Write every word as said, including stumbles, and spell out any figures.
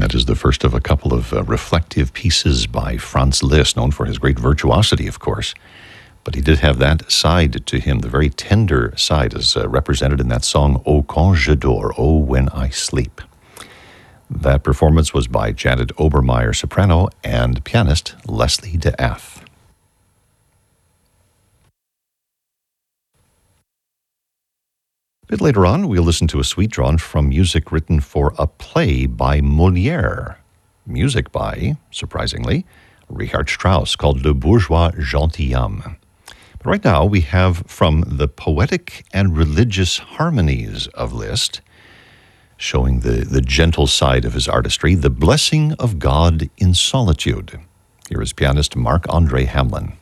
that is the first of a couple of uh, reflective pieces by Franz Liszt, known for his great virtuosity, of course. But he did have that side to him, the very tender side, as uh, represented in that song, O Quand je dors, Oh When I Sleep. That performance was by Janet Obermeyer, soprano, and pianist Leslie de Ath. A bit later on, we'll listen to a suite drawn from music written for a play by Molière. Music by, surprisingly, Richard Strauss, called Le Bourgeois Gentilhomme. But right now, we have from the poetic and religious harmonies of Liszt, showing the, the gentle side of his artistry, The Blessing of God in Solitude. Here is pianist Marc-André Hamelin.